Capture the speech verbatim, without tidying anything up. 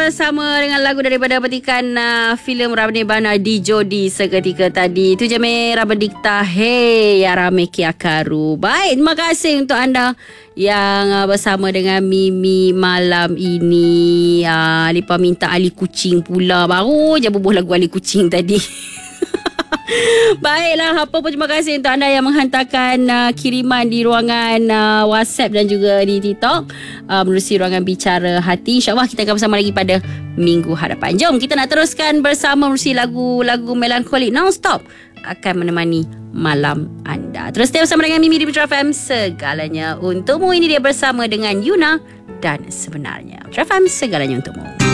bersama dengan lagu daripada petikan uh, filem Rabnebana di Jodi seketika tadi. Itu je Merah Berdikta Hey Yarame Kiakaru. Baik, terima kasih untuk anda yang uh, bersama dengan Mimi malam ini. uh, Lipa minta Ali Kucing pula. Baru je bubuh lagu Ali Kucing tadi. Baiklah, apa pun terima kasih untuk anda yang menghantarkan uh, kiriman di ruangan uh, WhatsApp dan juga di TikTok uh, menerusi ruangan Bicara Hati. InsyaAllah kita akan bersama lagi pada minggu hadapan. Jom kita nak teruskan bersama menerusi lagu-lagu melankolik non-stop akan menemani malam anda. Terus stay bersama dengan Mimi di Putra F M, segalanya untukmu. Ini dia bersama dengan Yuna dan Sebenarnya. Putra F M, segalanya untukmu.